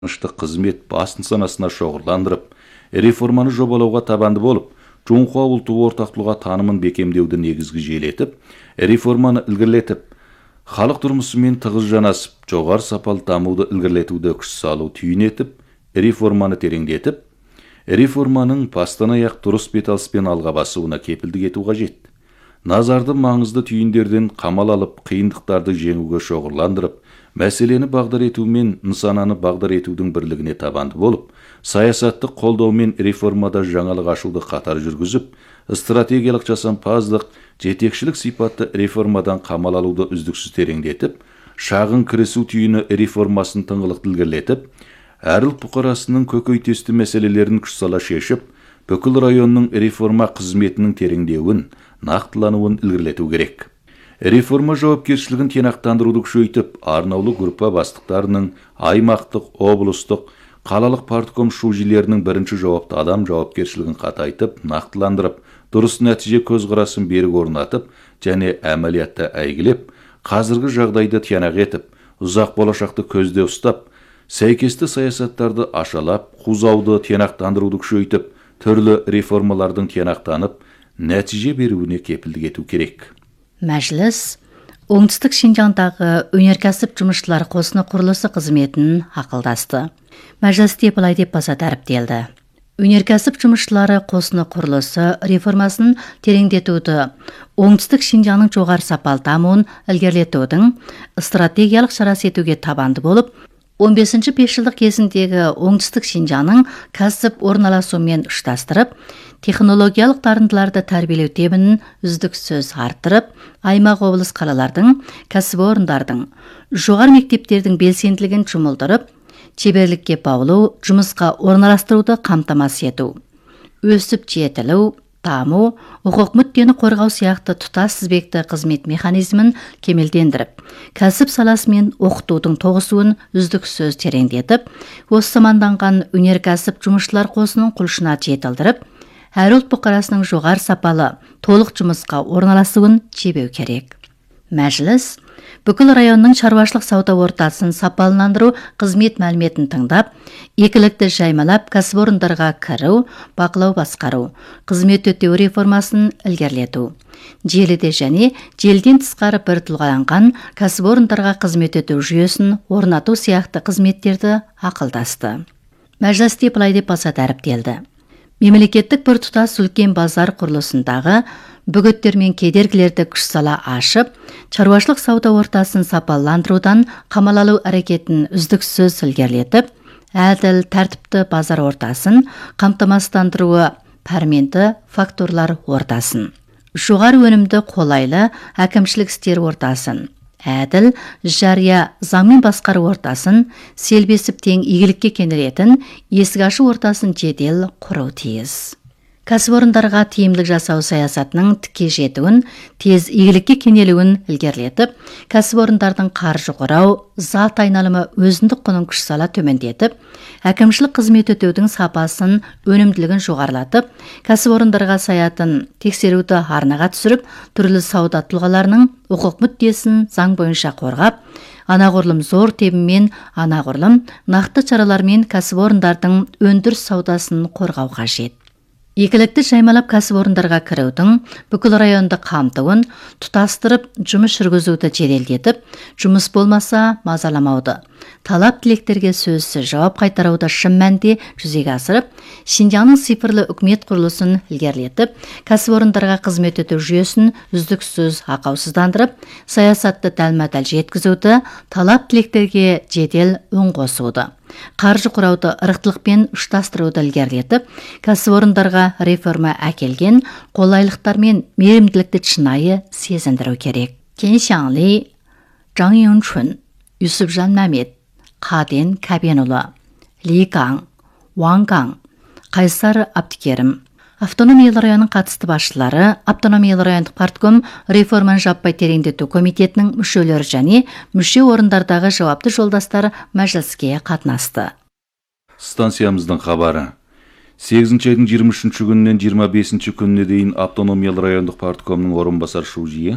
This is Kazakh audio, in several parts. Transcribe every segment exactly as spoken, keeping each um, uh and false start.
Аныштық қызмет басын санасына шоғырландырып, реформаны жобалауға табанды болып, Жоңхуа ұлты ортақтылығы танымын бекемдеуді негізгі желетіп, реформаны ілгірлетіп, халық тұрмысымен тығыз жанасып, жоғары сапалы дамуды ілгірлетуді күш салу түйін етіп, реформаны тереңдетіп, реформаның бастан аяқ дұрыс беталыспен алға басуына кепілдік ету қажет. Назарды маңызды түйіндерден қамал алып, қиындықтарды жеңуге шоғырландырып, мәселені бағдар ету мен нысананы бағдар етудің бірлігіне табанды болып, саясаттық қолдаумен реформада жаңалық ашуды қатар жүргізіп, стратегиялық жасампаздық, жетекшілік сипатты реформадан қамал алуды үздіксіз тереңдетіп, шағын кірісу түйіні реформасын тыңғылықты ілгерілетіп, әр ұлт бұқарасының көкейтесті мәселелерін күш сала шешіп, бүкіл районның реформа қызметінің тереңдеуін, нақтылануын ілгерілету керек. Реформа жауапкершілігін тиянақтандыруды күшейтіп, арнаулы группа бастықтарының аймақтық, облыстық, қалалық партком шужилерінің бірінші жауапты адам жауапкершілігін қатайтып, нақтыландырып, дұрыс нәтиже көзқарасын берік орнатып, және әмәлиятта әйгілеп, қазіргі жағдайды тиянақ етіп, ұзақ болашақты көзде ұстап, сәйкесті саясаттарды ашалап, қузауды тиянақтандыруды күшейтіп, түрлі реформалардың тиянақтанып, нәтиже беруіне кепілдік ету керек. Мәжіліс оңтүстік Шинжаңдағы өнеркәсіп жұмысшылар қосыны құрылысы қызметін ақылдасты. Мәжілісте былай деп баса дәріптелді. Өнеркәсіп жұмысшылары қосыны құрылысы реформасын тереңдетуді, оңтүстік Шинжаңның жоғары сапалы дамуын ілгерілетудің стратегиялық шарасы етуге табанды болып, он бесінші бесжылдық кезіндегі оңтүстік Шинжаңның кәсіп орналасуымен ұштастырып, технологиялық дарындыларды тәрбиелеу тебінін үздіксіз арттырып, аймақ облыс қалалардың, кәсіпорындардың, жоғары мектептердің белсенділігін жұмылдырып, шеберлікке баулу, жұмысқа орналастыруды қамтамасыз ету, өсіп жетілу, даму, құқық мүддені қорғау сияқты тұтас тізбекті қызмет механизмін кемелдендіріп, кәсіп саласы мен оқытудың тоғысуын үздіксіз тереңдетіп, осы заманданған өнеркәсіп жұмысшылар қосының құлшына жетілдіріп, әр ұлт бұқарасының жоғары сапалы, толық жұмысқа орналасуын жебеу керек. Мәжіліс бүкіл районның шаруашылық сауда ортасын сапаландыру қызмет мәліметін тыңдап, екілікті жаймалап кәсіпорындарға кіру, бақылау басқару, қызмет өтеу реформасын ілгерілету, желіде және желден тысқары бір тұлғаланған кәсіпорындарға қызмет өтеу жүйесін орнату сияқты қызметтерді ақылдасты. Мәжілісте былай деп баса дәріптелді. Мемлекеттік бір тұтас үлкен базар құрылысындағы бөгеттер мен кедергілерді күш сала ашып, шаруашылық сауда ортасын сапаландырудан қамал алу әрекетін үздіксіз ілгерілетіп, әділ, тәртіпті базар ортасын қамтамасыздандыруы пәрменді факторлар ортасын, жоғары өнімді қолайлы әкімшілік істер ортасын, әділ, жария заңмен басқару ортасын, селбесіп тең игілікке кенелетін есік ашу ортасын жедел құру тиіс. Кәсіпорындарға тиімділік жасау саясатының тіке жетуін, тез игілікке кенелуін ілгерілетіп, кәсіпорындардың қаржы құрау, зат айналымы өзіндік құнын күш сала төмендетіп, әкімшілік қызмет өтеудің сапасын, өнімділігін жоғарылатып, кәсіпорындарға саятын тексеруді арнаға түсіріп, түрлі сауда тұлғаларының құқық мүддесін заң бойынша қорғап, анағұрлым зор тебімен анағұрлым нақты шаралармен кәсіпорындардың өндіріс саудасын қорғау қажет. Екілікті жаймалап кәсіпорындарға кірудің бүкіл районды қамтуын тұтастырып, жұмыс жүргізуді жеделдетіп, жұмыс болмаса мазаламауды, талап тілектерге сөзсіз жауап қайтаруды шын мәнде жүзеге асырып, Шинжаңның цифрлы үкімет құрылысын ілгерілетіп, кәсіпорындарға қызмет өтеу жүйесін үздіксіз ақаусыздандырып, саясатты дәлме-дәл жеткізуді, талап тілектерге жедел үн қосуды, қаржы құрауды ырықтылықпен ұштастыруды ілгерілетіп, кәсіпорындарға реформа әкелген қолайлықтар мен мейірімділікті шынайы сезіндіру керек. Кен Шаңли, Жаң Юнчун, Юсупжан Мәмет, Қаден Кәбенұлы, Ли Гаң, Уаң Гаң, Қайсар Абдикерім, Автономиялы районның қатысты басшылары, Автономиялы райондық партком реформаны жаппай тереңдету комитетінің мүшелері және мүше орындардағы жауапты жолдастар мәжіліске қатынасты. Станциямыздың хабары. сегізінші айдың жиырма үшінші күнінен жиырма бесінші күніне дейін Автономиялы райондық парткомның орынбасар шужиі,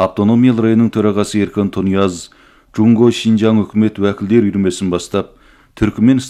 Автономиялы районның төрағасы Еркін Тонияз, Джунго Шинжаң үкімет уәкілдер үйірмесін бастап, Түркменстан